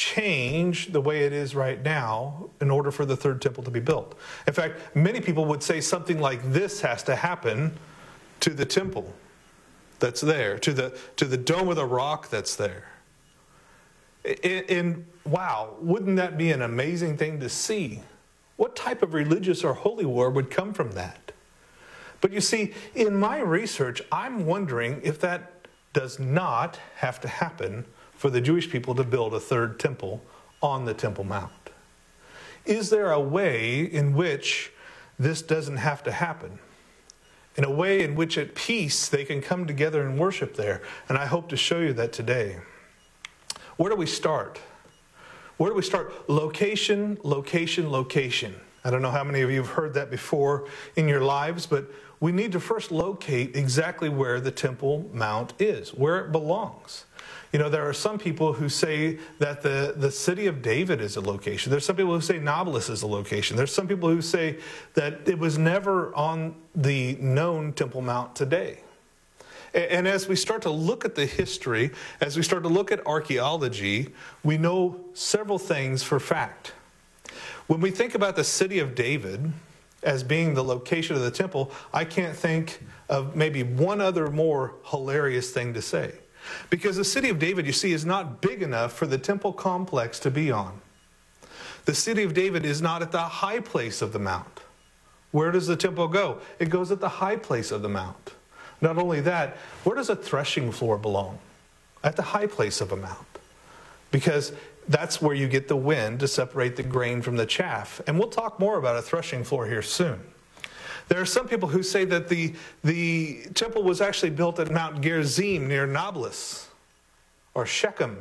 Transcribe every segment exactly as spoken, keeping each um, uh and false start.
change the way it is right now in order for the third temple to be built. In fact, many people would say something like this has to happen to the temple that's there, to the to the Dome of the Rock that's there. And, and wow, wouldn't that be an amazing thing to see? What type of religious or holy war would come from that? But you see, in my research, I'm wondering if that does not have to happen for the Jewish people to build a third temple on the Temple Mount. Is there a way in which this doesn't have to happen? In a way in which at peace they can come together and worship there. And I hope to show you that today. Where do we start? Where do we start? Location, location, location. I don't know how many of you have heard that before in your lives, but we need to first locate exactly where the Temple Mount is, where it belongs. You know, there are some people who say that the, the city of David is a location. There's some people who say Nablus is a location. There's some people who say that it was never on the known Temple Mount today. And as we start to look at the history, as we start to look at archaeology, we know several things for fact. When we think about the city of David as being the location of the temple, I can't think of maybe one other more hilarious thing to say. Because the city of David, you see, is not big enough for the temple complex to be on. The city of David is not at the high place of the mount. Where does the temple go? It goes at the high place of the mount. Not only that, where does a threshing floor belong? At the high place of a mount. Because that's where you get the wind to separate the grain from the chaff. And we'll talk more about a threshing floor here soon. There are some people who say that the, the temple was actually built at Mount Gerizim near Nablus or Shechem.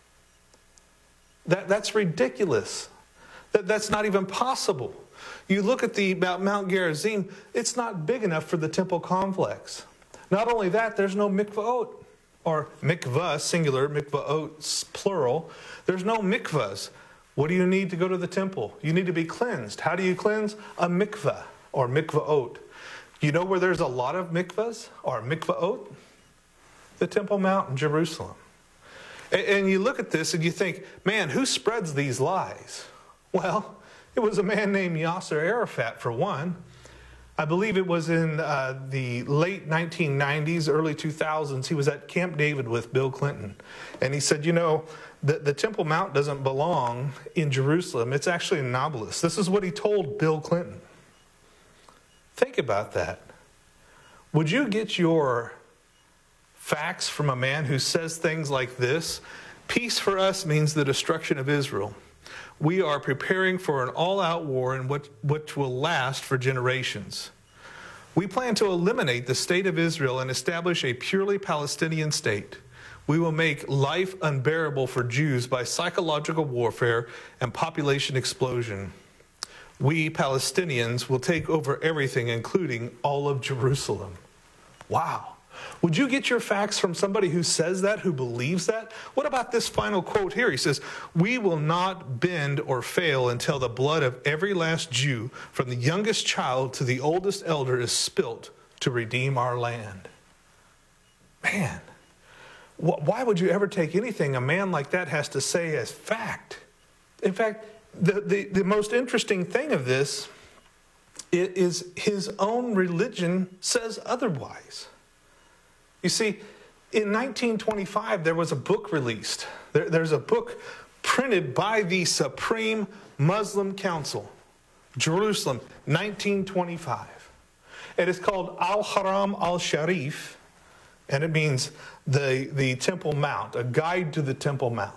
That, that's ridiculous. That, that's not even possible. You look at the Mount Gerizim, it's not big enough for the temple complex. Not only that, there's no mikvaot, or mikvah, singular, mikvaot, plural. There's no mikvahs. What do you need to go to the temple? You need to be cleansed. How do you cleanse? A mikvah, or mikvaot. You know where there's a lot of mikvahs, or mikvaot? The Temple Mount in Jerusalem. And, and you look at this and you think, man, who spreads these lies? Well, it was a man named Yasser Arafat, for one. I believe it was in uh, the late nineteen nineties, early two thousands. He was at Camp David with Bill Clinton. And he said, you know, the, the Temple Mount doesn't belong in Jerusalem. It's actually in Nablus. This is what he told Bill Clinton. Think about that. Would you get your facts from a man who says things like this? Peace for us means the destruction of Israel. We are preparing for an all-out war in which, which will last for generations. We plan to eliminate the state of Israel and establish a purely Palestinian state. We will make life unbearable for Jews by psychological warfare and population explosion. We Palestinians will take over everything, including all of Jerusalem. Wow. Would you get your facts from somebody who says that, who believes that? What about this final quote here? He says, we will not bend or fail until the blood of every last Jew, from the youngest child to the oldest elder, is spilt to redeem our land. Man, why would you ever take anything a man like that has to say as fact? In fact, the, the, the most interesting thing of this is his own religion says otherwise. You see, in nineteen twenty-five, there was a book released. There, there's a book printed by the Supreme Muslim Council, Jerusalem, nineteen twenty-five. It is called Al-Haram Al-Sharif, and it means the, the Temple Mount, a guide to the Temple Mount.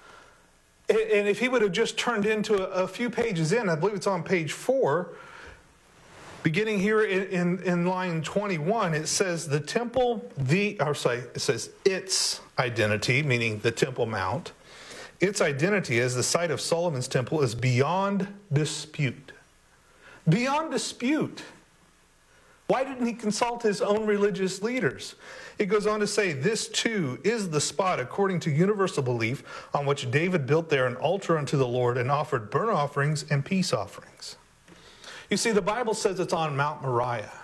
And if he would have just turned into a, a few pages in, I believe it's on page four, beginning here in, in, in line twenty-one, it says the temple, the, or sorry, it says its identity, meaning the Temple Mount, its identity as the site of Solomon's temple is beyond dispute. Beyond dispute. Why didn't he consult his own religious leaders? It goes on to say, this too is the spot, according to universal belief, on which David built there an altar unto the Lord and offered burnt offerings and peace offerings. You see, the Bible says it's on Mount Moriah.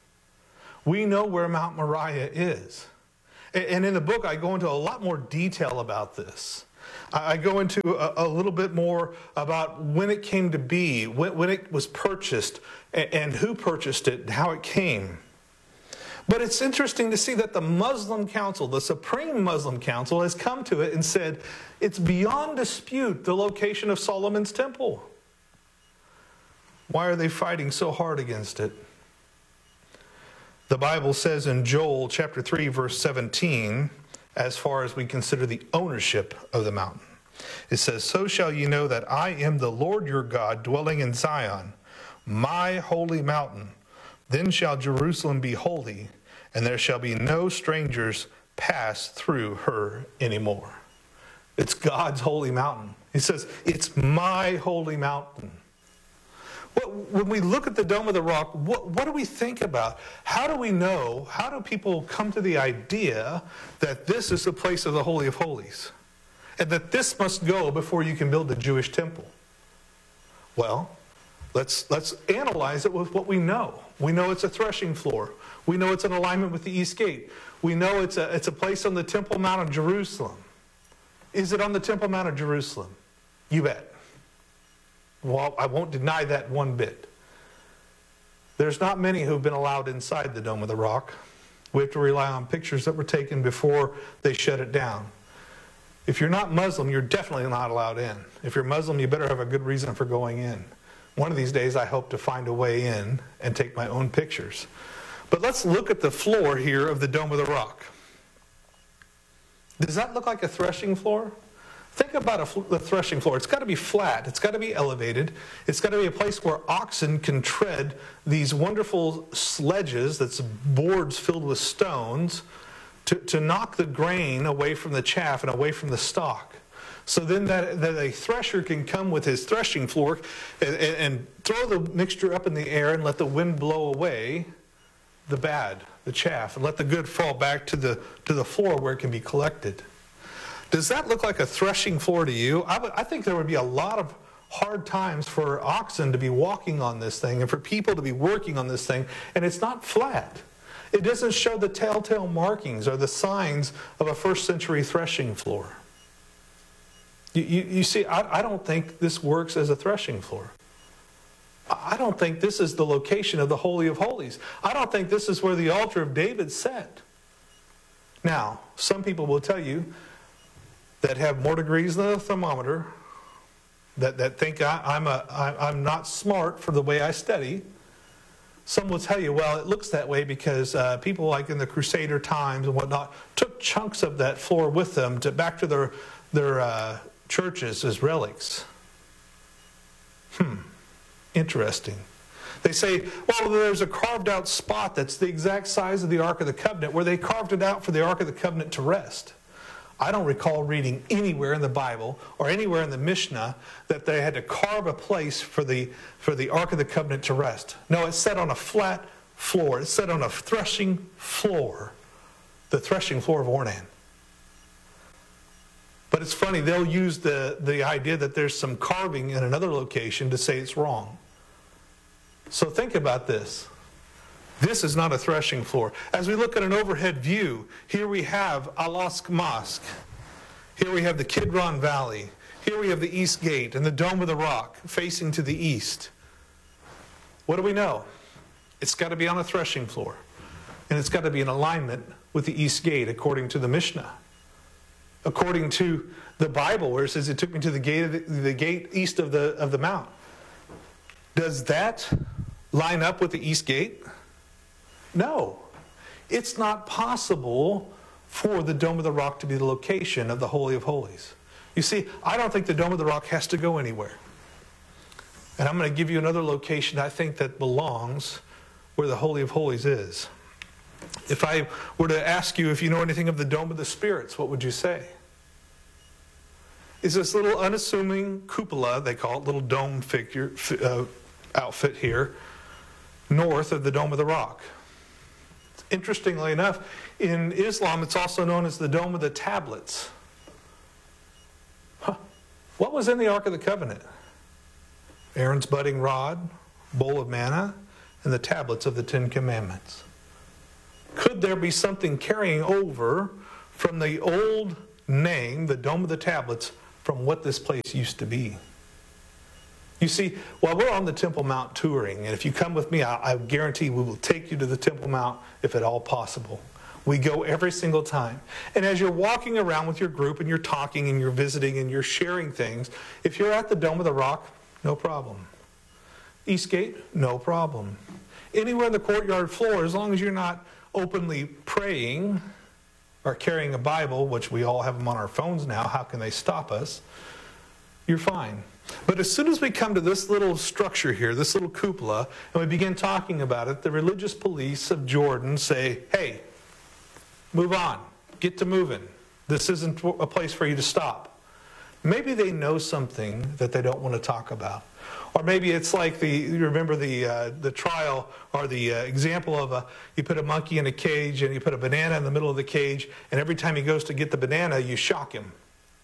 We know where Mount Moriah is. And in the book, I go into a lot more detail about this. I go into a, a little bit more about when it came to be, when, when it was purchased, and, and who purchased it, and how it came. But it's interesting to see that the Muslim Council, the Supreme Muslim Council, has come to it and said it's beyond dispute the location of Solomon's temple. Why are they fighting so hard against it? The Bible says in Joel chapter three, verse seventeen, as far as we consider the ownership of the mountain, it says, "So shall you know that I am the Lord your God, dwelling in Zion, my holy mountain. Then shall Jerusalem be holy, and there shall be no strangers pass through her anymore." It's God's holy mountain. He says, it's my holy mountain. When we look at the Dome of the Rock, what, what do we think about? How do we know, how do people come to the idea that this is the place of the Holy of Holies? And that this must go before you can build the Jewish temple? Well, let's, let's analyze it with what we know. We know it's a threshing floor. We know it's in alignment with the East Gate. We know it's a, it's a place on the Temple Mount of Jerusalem. Is it on the Temple Mount of Jerusalem? You bet. Well, I won't deny that one bit. There's not many who've been allowed inside the Dome of the Rock. We have to rely on pictures that were taken before they shut it down. If you're not Muslim, you're definitely not allowed in. If you're Muslim, you better have a good reason for going in. One of these days, I hope to find a way in and take my own pictures. But let's look at the floor here of the Dome of the Rock. Does that look like a threshing floor? Think about a the threshing floor. It's got to be flat. It's got to be elevated. It's got to be a place where oxen can tread these wonderful sledges, that's boards filled with stones, to, to knock the grain away from the chaff and away from the stalk. So then that, that a thresher can come with his threshing floor and, and, and throw the mixture up in the air and let the wind blow away the bad, the chaff, and let the good fall back to the, to the floor where it can be collected. Does that look like a threshing floor to you? I, would, I think there would be a lot of hard times for oxen to be walking on this thing and for people to be working on this thing, and it's not flat. It doesn't show the telltale markings or the signs of a first century threshing floor. You, you, you see, I, I don't think this works as a threshing floor. I don't think this is the location of the Holy of Holies. I don't think this is where the altar of David sat. Now, some people will tell you that have more degrees than a thermometer, that, that think I, I'm, a, I, I'm not smart for the way I study. Some will tell you, well, it looks that way because uh, people like in the Crusader times and whatnot took chunks of that floor with them to back to their, their uh, churches as relics. Hmm, interesting. They say, well, there's a carved out spot that's the exact size of the Ark of the Covenant where they carved it out for the Ark of the Covenant to rest. I don't recall reading anywhere in the Bible or anywhere in the Mishnah that they had to carve a place for the, for the Ark of the Covenant to rest. No, it's set on a flat floor. It's set on a threshing floor, the threshing floor of Ornan. But it's funny, they'll use the, the idea that there's some carving in another location to say it's wrong. So think about this. This is not a threshing floor. As we look at an overhead view, here we have Al-Aqsa Mosque. Here we have the Kidron Valley. Here we have the East Gate and the Dome of the Rock facing to the east. What do we know? It's got to be on a threshing floor. And it's got to be in alignment with the East Gate according to the Mishnah. According to the Bible where it says it took me to the gate, of the, the gate east of the, of the mount. Does that line up with the East Gate? No, it's not possible for the Dome of the Rock to be the location of the Holy of Holies. You see, I don't think the Dome of the Rock has to go anywhere. And I'm going to give you another location I think that belongs where the Holy of Holies is. If I were to ask you if you know anything of the Dome of the Spirits, what would you say? Is this little unassuming cupola, they call it, little dome figure, uh, outfit here, north of the Dome of the Rock. Interestingly enough, in Islam, it's also known as the Dome of the Tablets. Huh. What was in the Ark of the Covenant? Aaron's budding rod, bowl of manna, and the tablets of the Ten Commandments. Could there be something carrying over from the old name, the Dome of the Tablets, from what this place used to be. You see, while we're on the Temple Mount touring, and if you come with me, I, I guarantee we will take you to the Temple Mount if at all possible. We go every single time. And as you're walking around with your group and you're talking and you're visiting and you're sharing things, if you're at the Dome of the Rock, no problem. Eastgate, no problem. Anywhere in the courtyard floor, as long as you're not openly praying or carrying a Bible, which we all have them on our phones now, how can they stop us? You're fine. But as soon as we come to this little structure here, this little cupola, and we begin talking about it, the religious police of Jordan say, hey, move on. Get to moving. This isn't a place for you to stop. Maybe they know something that they don't want to talk about. Or maybe it's like the, you remember the uh, the trial or the uh, example of a, you put a monkey in a cage and you put a banana in the middle of the cage, and every time he goes to get the banana, you shock him.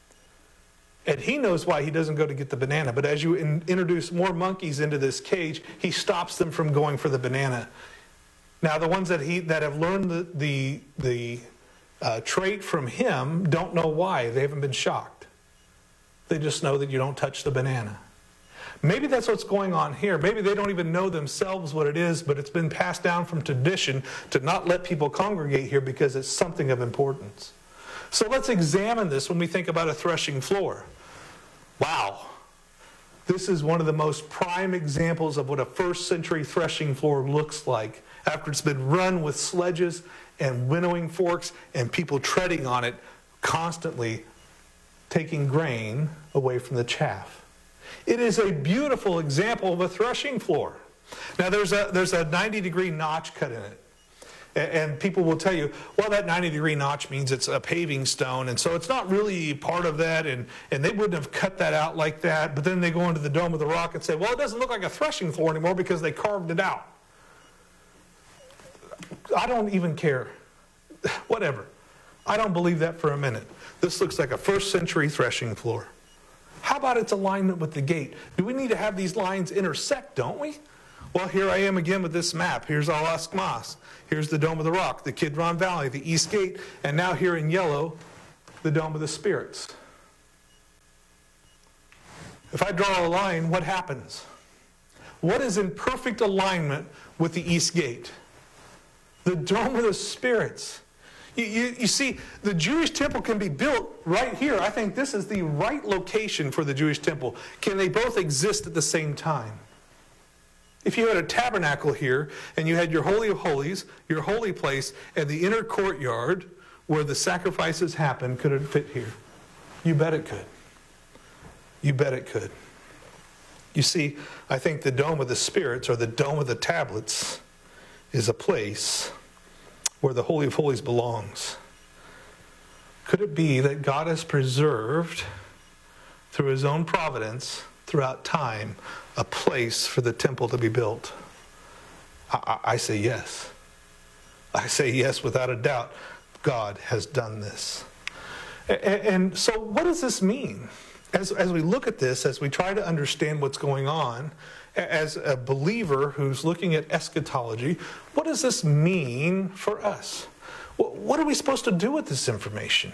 And he knows why he doesn't go to get the banana. But as you in, introduce more monkeys into this cage, he stops them from going for the banana. Now, the ones that he that have learned the the, the uh, trait from him don't know why. They haven't been shocked. They just know that you don't touch the banana. Maybe that's what's going on here. Maybe they don't even know themselves what it is, but it's been passed down from tradition to not let people congregate here because it's something of importance. So let's examine this when we think about a threshing floor. Wow. This is one of the most prime examples of what a first century threshing floor looks like after it's been run with sledges and winnowing forks and people treading on it, constantly taking grain away from the chaff. It is a beautiful example of a threshing floor. Now there's a there's a ninety degree notch cut in it. And people will tell you, well, that ninety degree notch means it's a paving stone, and so it's not really part of that, and, and they wouldn't have cut that out like that. But then they go into the Dome of the Rock and say, well, it doesn't look like a threshing floor anymore because they carved it out. I don't even care. Whatever. I don't believe that for a minute. This looks like a first century threshing floor. How about its alignment with the gate? Do we need to have these lines intersect, don't we? Well, here I am again with this map. Here's Al Asmas. Here's the Dome of the Rock, the Kidron Valley, the East Gate, and now here in yellow, the Dome of the Spirits. If I draw a line, what happens? What is in perfect alignment with the East Gate? The Dome of the Spirits. You, you, you see, the Jewish temple can be built right here. I think this is the right location for the Jewish temple. Can they both exist at the same time? If you had a tabernacle here, and you had your Holy of Holies, your holy place, and the inner courtyard where the sacrifices happen, could it fit here? You bet it could. You bet it could. You see, I think the Dome of the Spirits, or the Dome of the Tablets, is a place where the Holy of Holies belongs. Could it be that God has preserved, through his own providence, throughout time, a place for the temple to be built? I, I, I say yes. I say yes without a doubt. God has done this. And, and so what does this mean? As, as we look at this, as we try to understand what's going on, as a believer who's looking at eschatology, what does this mean for us? What are we supposed to do with this information?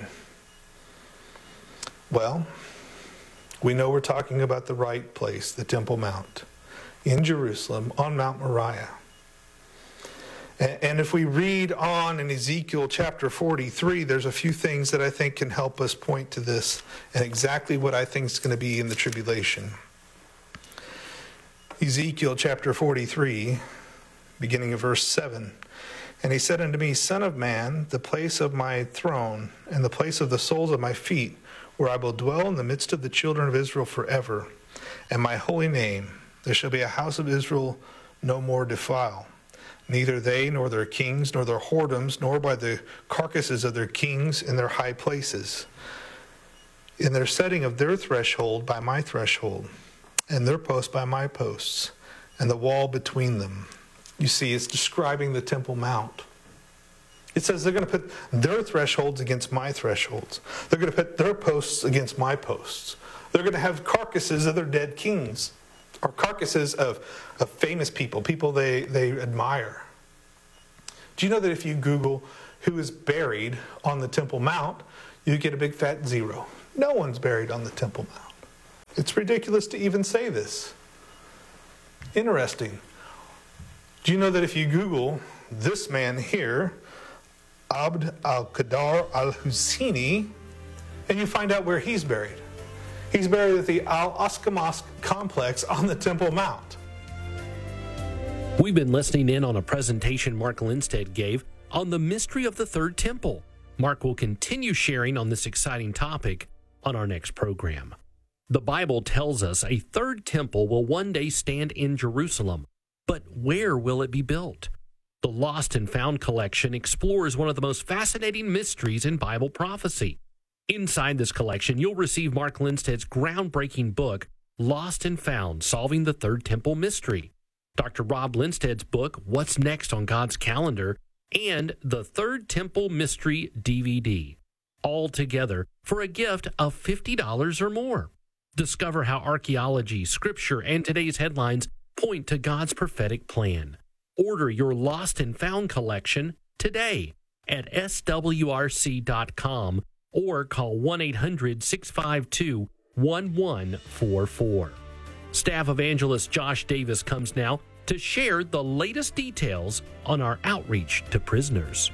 Well, we know we're talking about the right place, the Temple Mount, in Jerusalem, on Mount Moriah. And if we read on in Ezekiel chapter forty-three, there's a few things that I think can help us point to this and exactly what I think is going to be in the tribulation. Ezekiel chapter forty-three, beginning of verse seven. And he said unto me, Son of man, the place of my throne and the place of the soles of my feet, where I will dwell in the midst of the children of Israel forever, and my holy name, there shall be a house of Israel no more defile. Neither they, nor their kings, nor their whoredoms, nor by the carcasses of their kings in their high places, in their setting of their threshold by my threshold, and their post by my posts, and the wall between them. You see, it's describing the Temple Mount. It says they're going to put their thresholds against my thresholds. They're going to put their posts against my posts. They're going to have carcasses of their dead kings, or carcasses of, of famous people, people they, they admire. Do you know that if you Google who is buried on the Temple Mount, you get a big fat zero? No one's buried on the Temple Mount. It's ridiculous to even say this. Interesting. Do you know that if you Google this man here, Abd al-Qadir al-Husseini, and you find out where he's buried? He's buried at the Al-Aqsa Mosque complex on the Temple Mount. We've been listening in on a presentation Mark Lindstedt gave on the mystery of the Third Temple. Mark will continue sharing on this exciting topic on our next program. The Bible tells us a third temple will one day stand in Jerusalem, but where will it be built? The Lost and Found collection explores one of the most fascinating mysteries in Bible prophecy. Inside this collection, you'll receive Mark Lindstedt's groundbreaking book, Lost and Found, Solving the Third Temple Mystery, Doctor Rob Lindstedt's book, What's Next on God's Calendar, and the Third Temple Mystery D V D, all together for a gift of fifty dollars or more. Discover how archaeology, scripture, and today's headlines point to God's prophetic plan. Order your Lost and Found collection today at S W R C dot com or call one eight hundred, six five two, one one four four. Staff Evangelist Josh Davis comes now to share the latest details on our outreach to prisoners.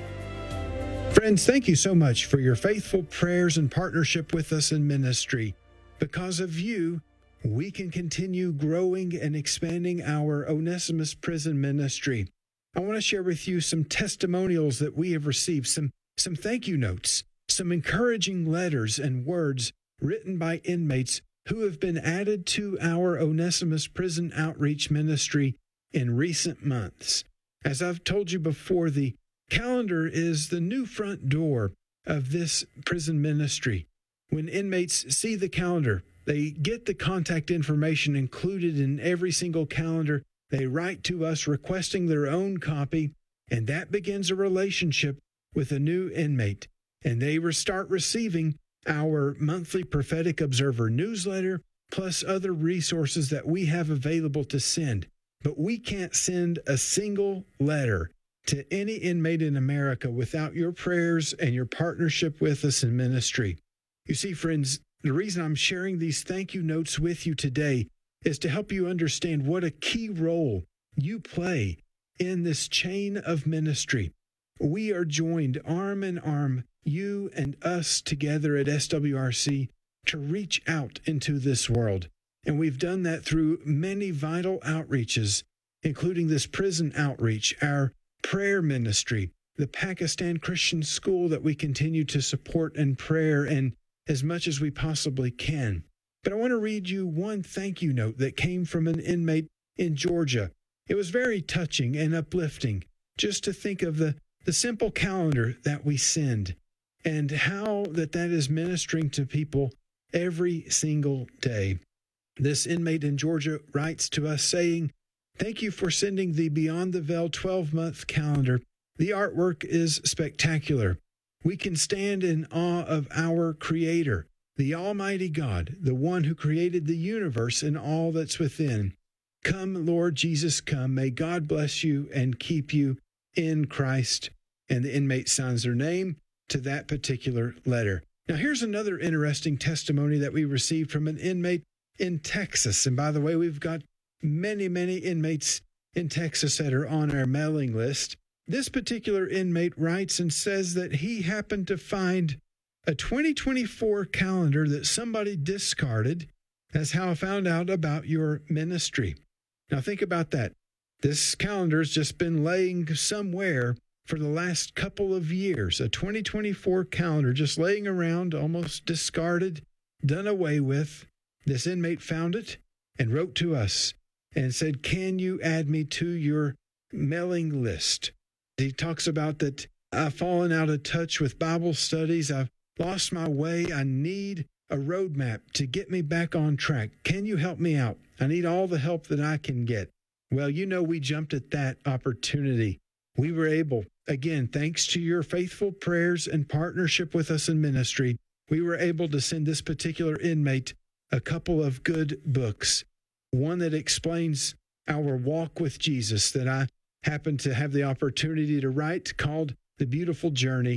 Friends, thank you so much for your faithful prayers and partnership with us in ministry. Because of you, we can continue growing and expanding our Onesimus Prison Ministry. I want to share with you some testimonials that we have received, some, some thank you notes, some encouraging letters and words written by inmates who have been added to our Onesimus Prison Outreach Ministry in recent months. As I've told you before, the calendar is the new front door of this prison ministry. When inmates see the calendar, they get the contact information included in every single calendar. They write to us requesting their own copy, and that begins a relationship with a new inmate. And they start receiving our monthly Prophetic Observer newsletter, plus other resources that we have available to send. But we can't send a single letter to any inmate in America without your prayers and your partnership with us in ministry. You see, friends, the reason I'm sharing these thank you notes with you today is to help you understand what a key role you play in this chain of ministry. We are joined arm in arm, you and us together at S W R C, to reach out into this world. And we've done that through many vital outreaches, including this prison outreach, our prayer ministry, the Pakistan Christian School that we continue to support in prayer and as much as we possibly can. But I want to read you one thank you note that came from an inmate in Georgia. It was very touching and uplifting just to think of the, the simple calendar that we send and how that that is ministering to people every single day. This inmate in Georgia writes to us saying, "Thank you for sending the Beyond the Veil twelve-month calendar. The artwork is spectacular. We can stand in awe of our Creator, the Almighty God, the one who created the universe and all that's within. Come, Lord Jesus, come. May God bless you and keep you in Christ." And the inmate signs their name to that particular letter. Now, here's another interesting testimony that we received from an inmate in Texas. And by the way, we've got many, many inmates in Texas that are on our mailing list. This particular inmate writes and says that he happened to find a twenty twenty-four calendar that somebody discarded. That's how I found out about your ministry. Now think about that. This calendar's just been laying somewhere for the last couple of years. A twenty twenty-four calendar just laying around, almost discarded, done away with. This inmate found it and wrote to us and said, "Can you add me to your mailing list?" He talks about that I've fallen out of touch with Bible studies. I've lost my way. I need a roadmap to get me back on track. Can you help me out? I need all the help that I can get. Well, you know, we jumped at that opportunity. We were able, again, thanks to your faithful prayers and partnership with us in ministry, we were able to send this particular inmate a couple of good books. One that explains our walk with Jesus that I happened to have the opportunity to write, called The Beautiful Journey,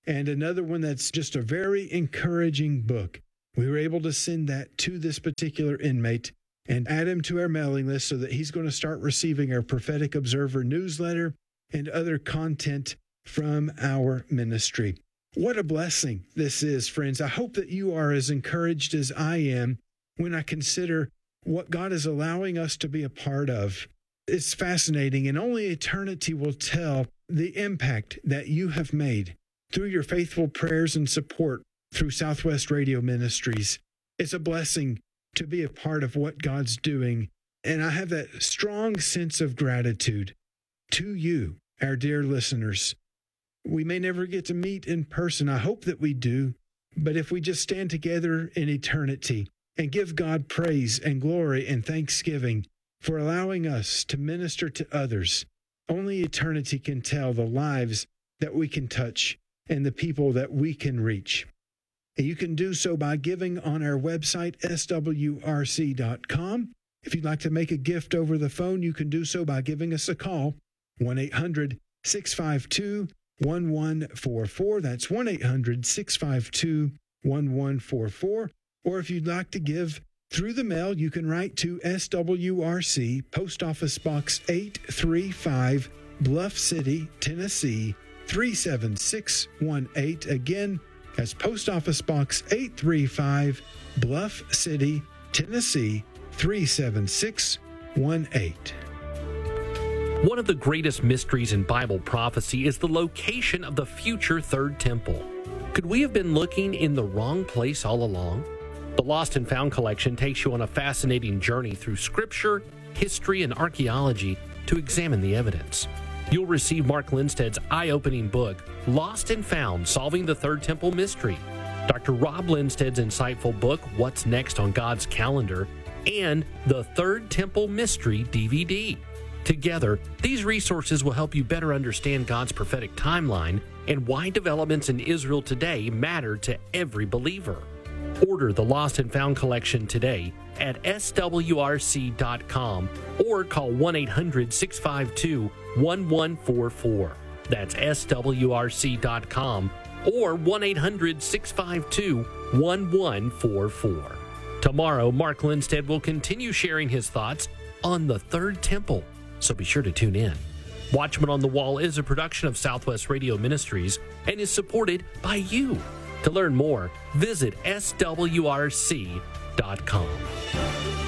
and another one that's just a very encouraging book. We were able to send that to this particular inmate and add him to our mailing list so that he's going to start receiving our Prophetic Observer newsletter and other content from our ministry. What a blessing this is, friends. I hope that you are as encouraged as I am when I consider what God is allowing us to be a part of. It's fascinating, and only eternity will tell the impact that you have made through your faithful prayers and support through Southwest Radio Ministries. It's a blessing to be a part of what God's doing, and I have that strong sense of gratitude to you, our dear listeners. We may never get to meet in person. I hope that we do, but if we just stand together in eternity and give God praise and glory and thanksgiving for allowing us to minister to others, only eternity can tell the lives that we can touch and the people that we can reach. And you can do so by giving on our website, S W R C dot com. If you'd like to make a gift over the phone, you can do so by giving us a call, one eight hundred six five two one one four four. That's one eight hundred six five two one one four four. Or if you'd like to give through the mail, you can write to S W R C, Post Office Box eight three five, Bluff City, Tennessee, three seven six one eight. Again, that's Post Office Box eight three five, Bluff City, Tennessee, three seven six one eight. One of the greatest mysteries in Bible prophecy is the location of the future third temple. Could we have been looking in the wrong place all along? The Lost and Found collection takes you on a fascinating journey through scripture, history, and archaeology to examine the evidence. You'll receive Mark Lindstead's eye-opening book, Lost and Found: Solving the Third Temple Mystery, Doctor Rob Lindstead's insightful book, What's Next on God's Calendar, and the Third Temple Mystery D V D. Together, these resources will help you better understand God's prophetic timeline and why developments in Israel today matter to every believer. Order the Lost and Found collection today at S W R C dot com or call one eight hundred six five two one one four four. That's S W R C dot com or one eight hundred six five two one one four four. Tomorrow, Mark Lindstead will continue sharing his thoughts on the Third Temple, so be sure to tune in. Watchman on the Wall is a production of Southwest Radio Ministries and is supported by you. To learn more, visit S W R C dot com.